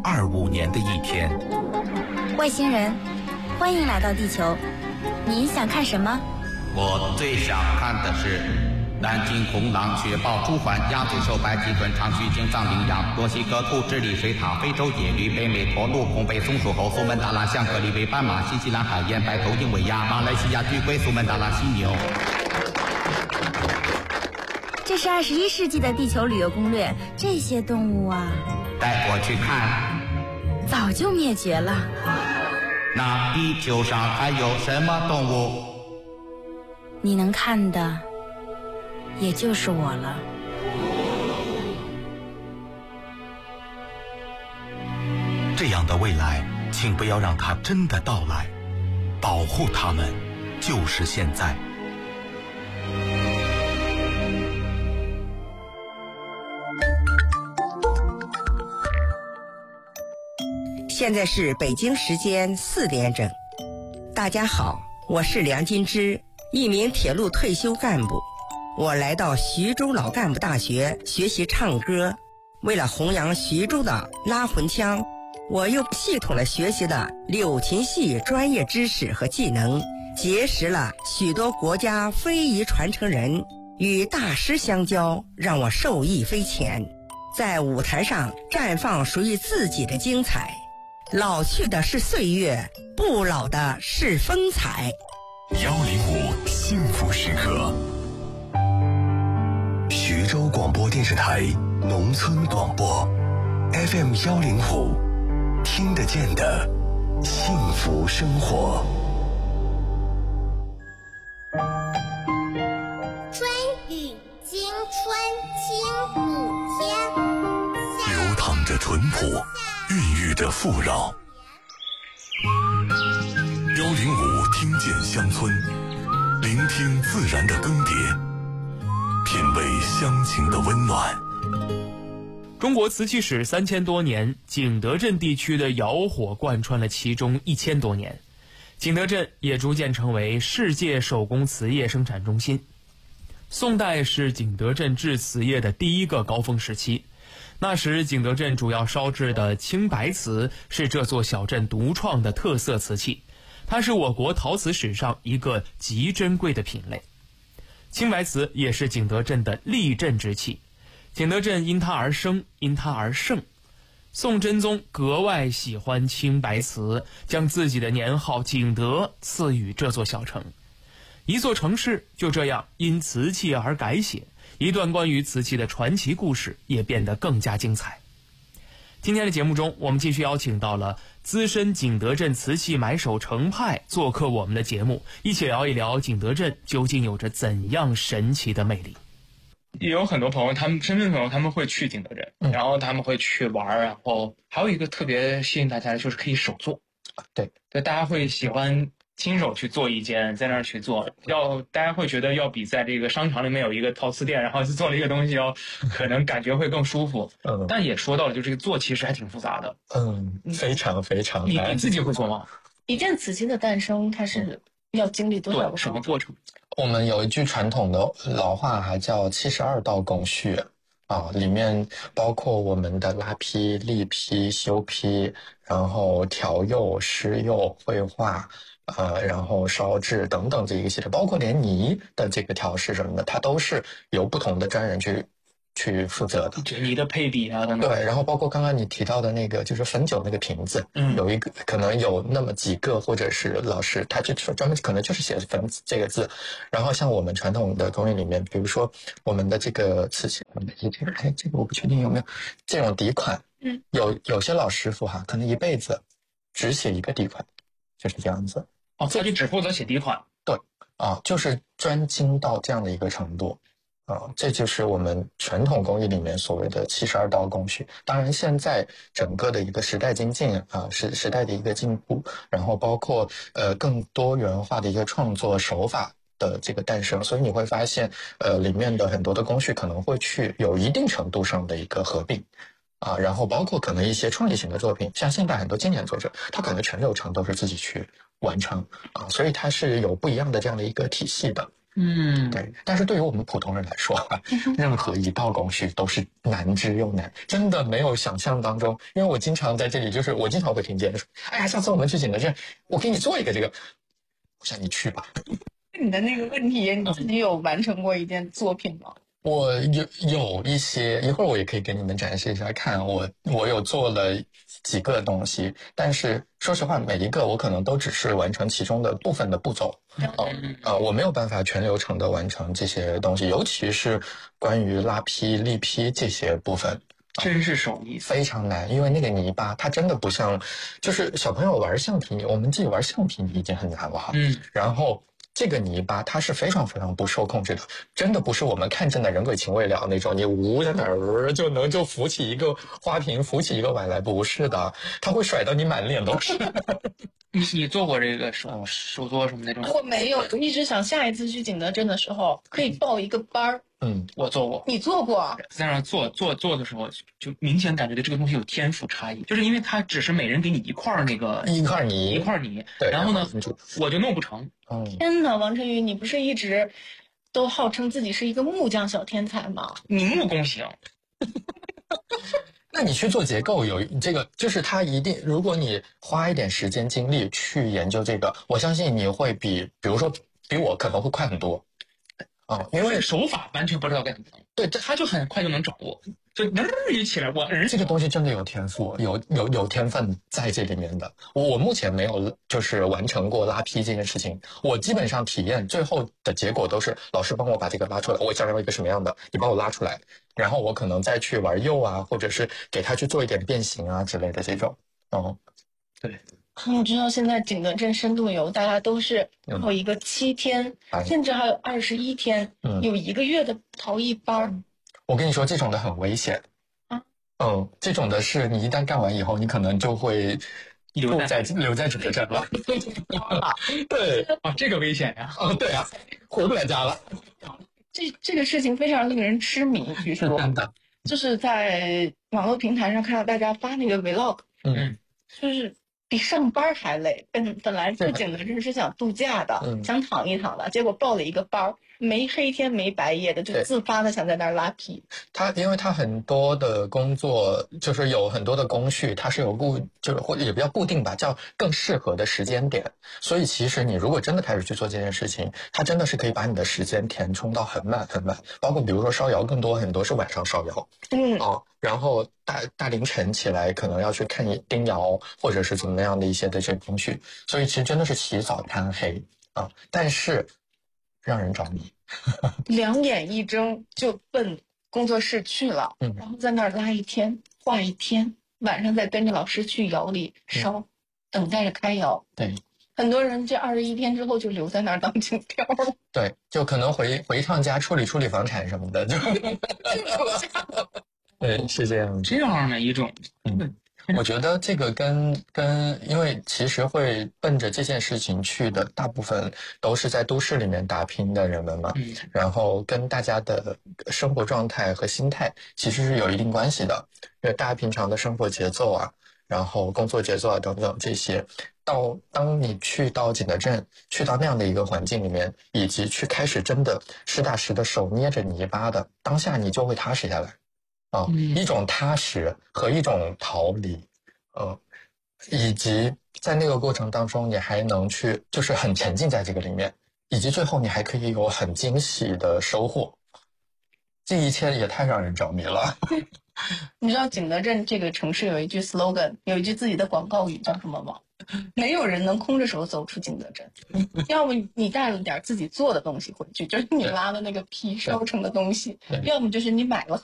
2025年的一天。 外星人，欢迎来到地球，您想看什么？ 我最想看的是南京红狼、雪豹、朱鹮、鸭嘴兽、白鳍豚、长须鲸、藏羚羊、墨西哥兔、智利水獭、非洲野驴、北美驼鹿、红背松鼠猴、苏门答腊象、格里维斑马、新西兰海燕、白头鹰尾鸭、马来西亚巨龟、苏门答腊犀牛。 这是21世纪的地球旅游攻略，这些动物啊， 带我去看。 早就灭绝了。 那地球上还有什么动物？ 你能看的也就是我了。 这样的未来，请不要让它真的到来，保护它们就是现在。 现在是北京时间4点整。大家好，我是梁金枝，一名铁路退休干部。我来到徐州老干部大学学习唱歌，为了弘扬徐州的拉魂腔，我又系统地学习了柳琴戏专业知识和技能，结识了许多国家非遗传承人，与大师相交，让我受益匪浅，在舞台上绽放属于自己的精彩。老去的是岁月，不老的是风采。 105幸福时刻，徐州广播电视台农村广播 FM 105，听得见的幸福生活。 春雨惊春清谷天， 流淌着淳朴，孕育着富饶。105听见乡村，聆听自然的更迭，品味乡情的温暖。 中国瓷器史3000多年，景德镇地区的窑火贯穿了其中1000多年，景德镇也逐渐成为世界手工瓷业生产中心。宋代是景德镇制瓷业的第一个高峰时期，那时景德镇主要烧制的青白瓷是这座小镇独创的特色瓷器，它是我国陶瓷史上一个极珍贵的品类。青白瓷也是景德镇的立镇之器，景德镇因它而生，因它而盛。宋真宗格外喜欢青白瓷，将自己的年号景德赐予这座小城。一座城市就这样因瓷器而改写，一段关于瓷器的传奇故事也变得更加精彩。今天的节目中，我们继续邀请到了资深景德镇瓷器买手程派做客我们的节目，一起聊一聊景德镇究竟有着怎样神奇的魅力。 也有很多朋友，他们深圳朋友他们会去景德镇，然后他们会去玩，然后还有一个特别吸引大家的就是可以手做。对，大家会喜欢亲手去做一件，在那儿去做，大家会觉得要比在这个商场里面有一个陶瓷店，然后去做了一个东西可能感觉会更舒服。但也说到了，就这个做其实还挺复杂的。 非常非常难。你自己会做吗？ 一件瓷器的诞生，它是要经历多少个什么过程？ 我们有一句传统的老话，还叫72道工序里面包括我们的拉坯、立坯、修坯，然后调釉、施釉、绘画，然后烧制等等这一个系列，包括连泥的这个调试什么的，它都是由不同的专人去负责的。 泥的配比啊等等。 对，然后包括刚刚你提到的那个就是汾酒那个瓶子，有一个可能有那么几个，或者是老师他就专门可能就是写汾这个字。然后像我们传统的工艺里面，比如说我们的这个瓷器，这个我不确定有没有这种底款。有些老师傅可能一辈子只写一个底款，就是这样子。 自己只负责写底款。 对就是专精到这样的一个程度。这就是我们传统工艺里面所谓的72道工序。当然现在整个的一个时代精进时代的一个进步，然后包括更多元化的一个创作手法的这个诞生，所以你会发现里面的很多的工序可能会去有一定程度上的一个合并然后包括可能一些创意型的作品，像现在很多经典作者，他可能全流程都是自己去完成所以它是有不一样的这样的一个体系的。 对。但是对于我们普通人来说，任何一道工序都是难之又难，真的没有想象当中。因为我经常在这里，就是我经常会听见说：“哎呀，下次我们去景德镇，我给你做一个这个。”我想你去吧。 你的那个问题，你自己有完成过一件作品吗？ 我有一些，一会儿我也可以给你们展示一下看。我有做了几个东西，但是说实话，每一个我可能都只是完成其中的部分的步骤。我没有办法全流程的完成这些东西，尤其是关于拉坯、立坯这些部分。 真是手艺非常难，因为那个泥巴它真的不像，就是小朋友玩橡皮泥，我们自己玩橡皮泥已经很难了哈。然后这个泥巴它是非常非常不受控制的，真的不是我们看见的人鬼情未了那种，你在哪儿就浮起一个花瓶，浮起一个碗来，不是的，它会甩到你满脸都是。 你做过这个手作什么那种？ 我没有，我一直想下一次去景德镇的时候可以报一个班儿。 我做过。 你做过？ 在那做的时候，就明显感觉对这个东西有天赋差异，就是因为它只是每人给你一块泥， 对， 然后呢，我就弄不成。 天哪，王晨宇，你不是一直都号称自己是一个木匠小天才吗？ 你木工行。 那你去做结构有这个，就是它一定，如果你花一点时间精力去研究这个，我相信你会比如说比我可能会快很多。因为手法完全不知道该怎么弄，对，他就很快就能掌握，就一起来， 这个东西真的有天赋，有天分在这里面的。我目前没有就是完成过拉坯这件事情，我基本上体验最后的结果都是老师帮我把这个拉出来，我想要一个什么样的，你帮我拉出来，然后我可能再去玩釉啊，或者是给他去做一点变形啊之类的这种。 对。 你知道现在景德镇深度游，大家都是有一个7天，甚至还有21天，有1个月的陶艺班。 我跟你说，这种的很危险。这种的是你一旦干完以后，你可能就会留在景德镇了。对这个危险呀！ 对啊，回不来家了。 这个事情非常令人痴迷，据说就是在网络平台上看到大家发那个 vlog，就是比上班还累。本来去景德镇是想度假的，想躺一躺的，结果报了一个班，没黑天没白夜的，就自发的想在那儿拉坯。 因为他很多的工作就是有很多的工序，它是有或者也比较固定吧，叫更适合的时间点。所以其实你如果真的开始去做这件事情，它真的是可以把你的时间填充到很满很满。包括比如说烧窑，很多是晚上烧窑。然后大凌晨起来可能要去看丁窑，或者是怎么样的一些的这个工序，所以其实真的是起早贪黑但是让人着迷。 2眼一睁就奔工作室去了，然后在那儿拉一天，画一天，晚上再跟着老师去窑里烧，等待着开窑。 对， 很多人这21天之后就留在那儿当景漂了。 对，就可能回一趟家处理房产什么的，就对，是这样。 这样的一种， 我觉得这个跟因为其实会奔着这件事情去的，大部分都是在都市里面打拼的人们嘛，然后跟大家的生活状态和心态其实是有一定关系的，因为大家平常的生活节奏啊，然后工作节奏啊等等这些，当你去到景德镇，去到那样的一个环境里面，以及去开始真的实打实的手捏着泥巴的当下，你就会踏实下来。一种踏实和一种逃离，以及在那个过程当中，你还能去就是很沉浸在这个里面，以及最后你还可以有很惊喜的收获，这一切也太让人着迷了。 你知道景德镇这个城市有一句 slogan， 有一句自己的广告语叫什么吗？没有人能空着手走出景德镇，要么你带了点自己做的东西回去，就是你拉的那个坯烧成的东西，要么就是你买了